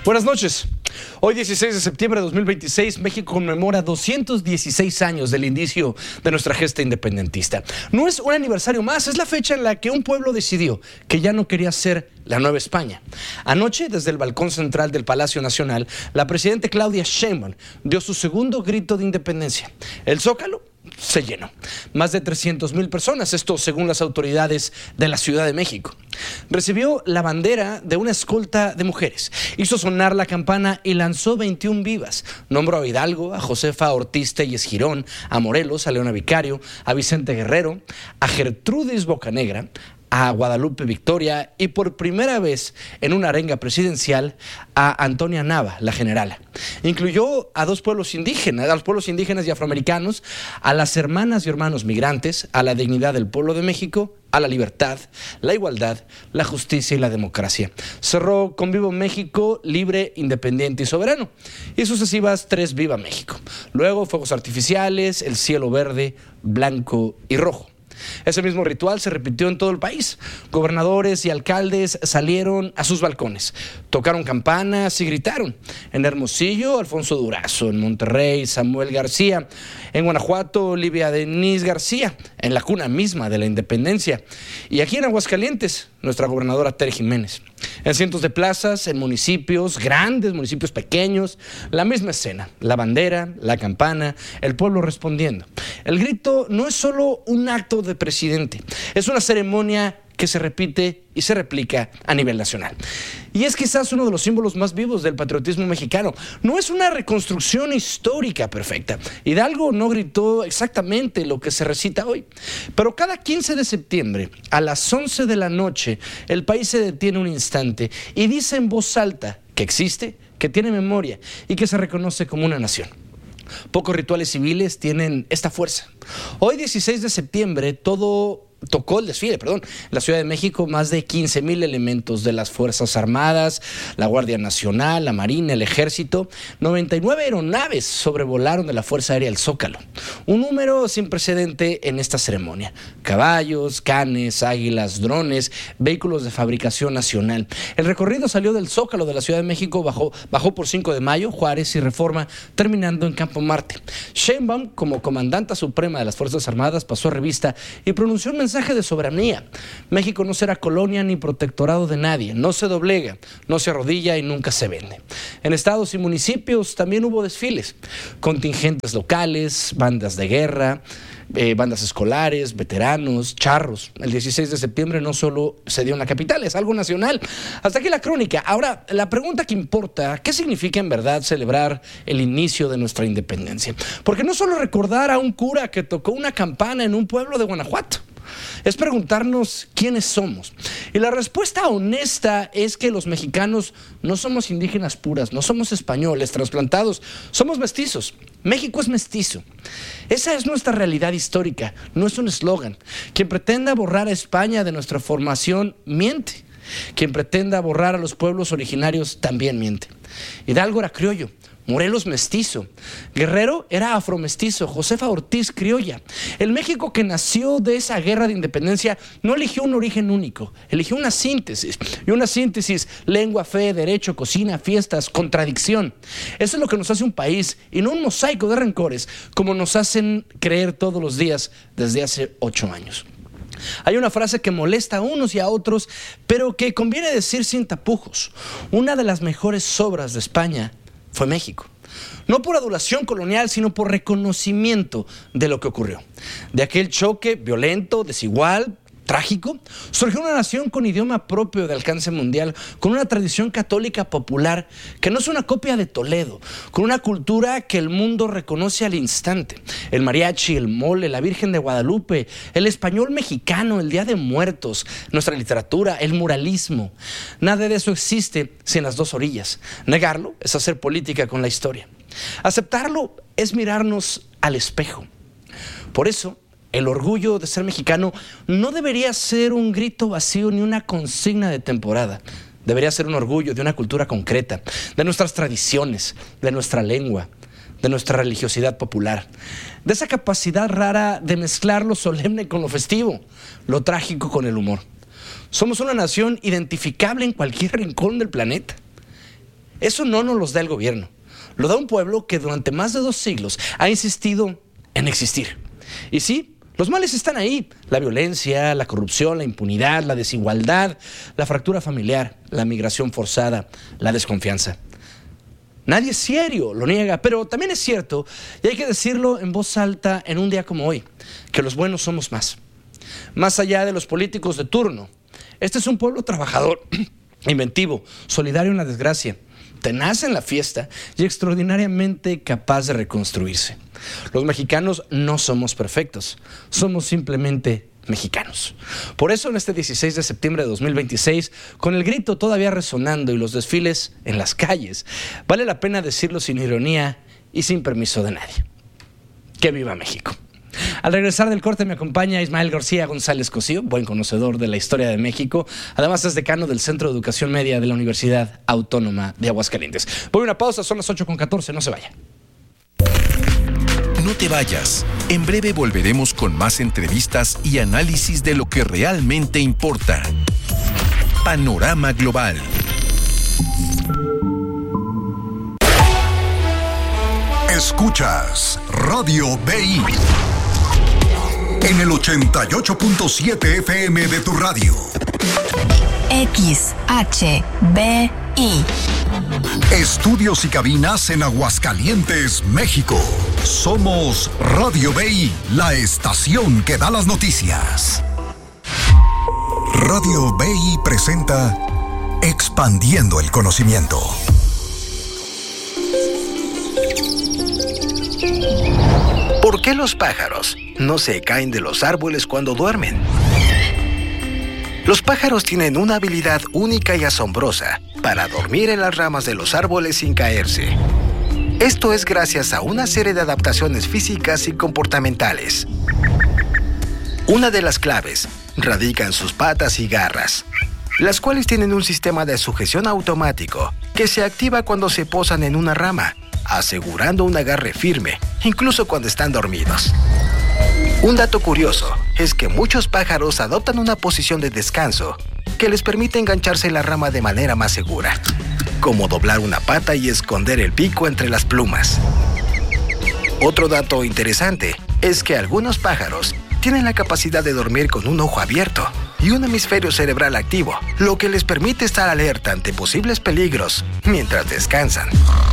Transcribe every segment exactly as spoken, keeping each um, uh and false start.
Buenas noches. Hoy, dieciséis de septiembre de dos mil veintiséis, México conmemora doscientos dieciséis años del inicio de nuestra gesta independentista. No es un aniversario más, es la fecha en la que un pueblo decidió que ya no quería ser la Nueva España. Anoche, desde el balcón central del Palacio Nacional, la presidenta Claudia Sheinbaum dio su segundo grito de independencia. El Zócalo se llenó. Más de trescientas mil personas, esto según las autoridades de la Ciudad de México. Recibió la bandera de una escolta de mujeres, hizo sonar la campana y lanzó veintiún vivas. Nombró a Hidalgo, a Josefa Ortiz Telles Girón, a Morelos, a Leona Vicario, a Vicente Guerrero, a Gertrudis Bocanegra, a Guadalupe Victoria y por primera vez en una arenga presidencial a Antonia Nava, la generala. Incluyó a dos pueblos indígenas, a los pueblos indígenas y afroamericanos, a las hermanas y hermanos migrantes, a la dignidad del pueblo de México, a la libertad, la igualdad, la justicia y la democracia. Cerró con Viva México, libre, independiente y soberano, y sucesivas tres Viva México. Luego fuegos artificiales, el cielo verde, blanco y rojo. Ese mismo ritual se repitió en todo el país. Gobernadores y alcaldes salieron a sus balcones, tocaron campanas y gritaron. En Hermosillo, Alfonso Durazo; en Monterrey, Samuel García; en Guanajuato, Olivia Denise García, en la cuna misma de la independencia. Y aquí en Aguascalientes, nuestra gobernadora Tere Jiménez. En cientos de plazas, en municipios grandes, municipios pequeños, la misma escena: la bandera, la campana, el pueblo respondiendo. El grito no es solo un acto de presidente, es una ceremonia que se repite y se replica a nivel nacional. Y es quizás uno de los símbolos más vivos del patriotismo mexicano. No es una reconstrucción histórica perfecta. Hidalgo no gritó exactamente lo que se recita hoy. Pero cada quince de septiembre, a las once de la noche, el país se detiene un instante y dice en voz alta que existe, que tiene memoria y que se reconoce como una nación. Pocos rituales civiles tienen esta fuerza. Hoy, dieciséis de septiembre, todo tocó el desfile, perdón, en la Ciudad de México. Más de quince mil elementos de las Fuerzas Armadas, la Guardia Nacional, la Marina, el Ejército. noventa y nueve aeronaves sobrevolaron de la Fuerza Aérea el Zócalo, un número sin precedente en esta ceremonia. Caballos, canes, águilas, drones, vehículos de fabricación nacional. El recorrido salió del Zócalo de la Ciudad de México, bajó, bajó por cinco de mayo, Juárez y Reforma, terminando en Campo Marte. Sheinbaum, como comandanta suprema de las Fuerzas Armadas, pasó revista y pronunció un mensaje de soberanía. México no será colonia ni protectorado de nadie, no se doblega, no se arrodilla y nunca se vende. En estados y municipios también hubo desfiles, contingentes locales, bandas de guerra, eh, bandas escolares, veteranos, charros. El dieciséis de septiembre no solo se dio en la capital, es algo nacional. Hasta aquí la crónica. Ahora, la pregunta que importa: ¿qué significa en verdad celebrar el inicio de nuestra independencia? Porque no solo recordar a un cura que tocó una campana en un pueblo de Guanajuato, es preguntarnos quiénes somos. Y la respuesta honesta es que los mexicanos no somos indígenas puras, no somos españoles trasplantados, somos mestizos. México es mestizo. Esa es nuestra realidad histórica, no es un eslogan. Quien pretenda borrar a España de nuestra formación miente. Quien pretenda borrar a los pueblos originarios también miente. Hidalgo era criollo, Morelos mestizo, Guerrero era afromestizo, Josefa Ortiz criolla. El México que nació de esa guerra de independencia no eligió un origen único, eligió una síntesis. Y una síntesis: lengua, fe, derecho, cocina, fiestas, contradicción. Eso es lo que nos hace un país y no un mosaico de rencores como nos hacen creer todos los días desde hace ocho años. Hay una frase que molesta a unos y a otros, pero que conviene decir sin tapujos. Una de las mejores obras de España fue México. No por adulación colonial, sino por reconocimiento de lo que ocurrió. De aquel choque violento, desigual, trágico, surgió una nación con idioma propio de alcance mundial, con una tradición católica popular que no es una copia de Toledo, con una cultura que el mundo reconoce al instante. El mariachi, el mole, la Virgen de Guadalupe, el español mexicano, el Día de Muertos, nuestra literatura, el muralismo. Nada de eso existe sin las dos orillas. Negarlo es hacer política con la historia. Aceptarlo es mirarnos al espejo. Por eso, el orgullo de ser mexicano no debería ser un grito vacío ni una consigna de temporada. Debería ser un orgullo de una cultura concreta, de nuestras tradiciones, de nuestra lengua, de nuestra religiosidad popular, de esa capacidad rara de mezclar lo solemne con lo festivo, lo trágico con el humor. Somos una nación identificable en cualquier rincón del planeta. Eso no nos los da el gobierno. Lo da un pueblo que durante más de dos siglos ha insistido en existir. Y sí, los males están ahí. La violencia, la corrupción, la impunidad, la desigualdad, la fractura familiar, la migración forzada, la desconfianza. Nadie serio lo niega, pero también es cierto, y hay que decirlo en voz alta en un día como hoy, que los buenos somos más. Más allá de los políticos de turno, este es un pueblo trabajador, inventivo, solidario en la desgracia, tenaz en la fiesta y extraordinariamente capaz de reconstruirse. Los mexicanos no somos perfectos, somos simplemente mexicanos. Por eso en este dieciséis de septiembre de dos mil veintiséis, con el grito todavía resonando y los desfiles en las calles, vale la pena decirlo sin ironía y sin permiso de nadie. ¡Que viva México! Al regresar del corte me acompaña Ismael García González Cosío, buen conocedor de la historia de México. Además es decano del Centro de Educación Media de la Universidad Autónoma de Aguascalientes. Voy a una pausa, son las ocho con catorce, no se vaya. No te vayas. En breve volveremos con más entrevistas y análisis de lo que realmente importa. Panorama Global. Escuchas Radio B I en el ochenta y ocho punto siete F M de tu radio. X H B I. Estudios y cabinas en Aguascalientes, México. Somos Radio B I, la estación que da las noticias. Radio B I presenta Expandiendo el Conocimiento. ¿Por qué los pájaros no se caen de los árboles cuando duermen? Los pájaros tienen una habilidad única y asombrosa para dormir en las ramas de los árboles sin caerse. Esto es gracias a una serie de adaptaciones físicas y comportamentales. Una de las claves radica en sus patas y garras, las cuales tienen un sistema de sujeción automático que se activa cuando se posan en una rama, asegurando un agarre firme, incluso cuando están dormidos. Un dato curioso es que muchos pájaros adoptan una posición de descanso que les permite engancharse en la rama de manera más segura, como doblar una pata y esconder el pico entre las plumas. Otro dato interesante es que algunos pájaros tienen la capacidad de dormir con un ojo abierto y un hemisferio cerebral activo, lo que les permite estar alerta ante posibles peligros mientras descansan.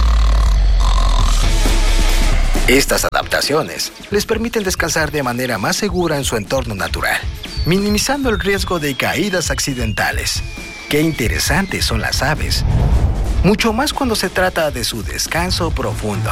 Estas adaptaciones les permiten descansar de manera más segura en su entorno natural, minimizando el riesgo de caídas accidentales. Qué interesantes son las aves, mucho más cuando se trata de su descanso profundo.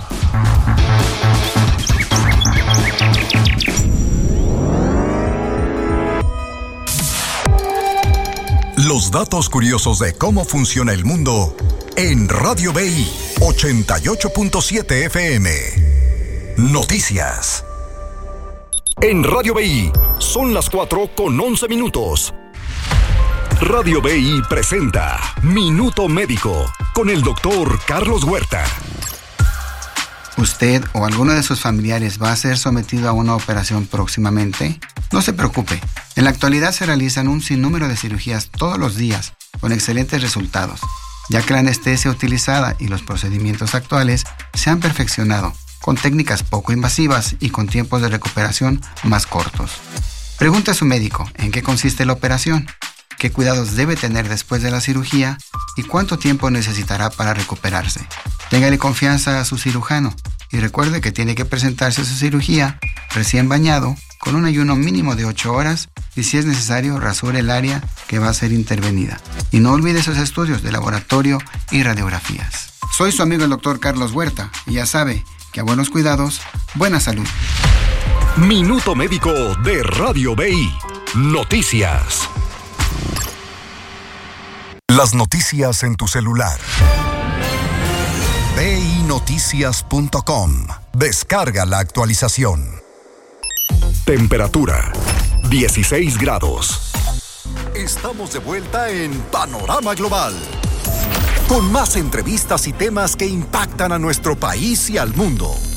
Los datos curiosos de cómo funciona el mundo en Radio B I ochenta y ocho punto siete F M. Noticias. En Radio B I son las cuatro con once minutos. Radio B I presenta Minuto Médico con el doctor Carlos Huerta. ¿Usted o alguno de sus familiares va a ser sometido a una operación próximamente? No se preocupe. En la actualidad se realizan un sinnúmero de cirugías todos los días con excelentes resultados, ya que la anestesia utilizada y los procedimientos actuales se han perfeccionado con técnicas poco invasivas y con tiempos de recuperación más cortos. Pregunte a su médico en qué consiste la operación, qué cuidados debe tener después de la cirugía y cuánto tiempo necesitará para recuperarse. Téngale confianza a su cirujano y recuerde que tiene que presentarse a su cirugía recién bañado, con un ayuno mínimo de ocho horas y, si es necesario, rasure el área que va a ser intervenida. Y no olvide sus estudios de laboratorio y radiografías. Soy su amigo el doctor Carlos Huerta y ya sabe que a buenos cuidados, buena salud. Minuto Médico de Radio B I. Noticias. Las noticias en tu celular. B I noticias punto com. Descarga la actualización. Temperatura dieciséis grados. Estamos de vuelta en Panorama Global, con más entrevistas y temas que impactan a nuestro país y al mundo.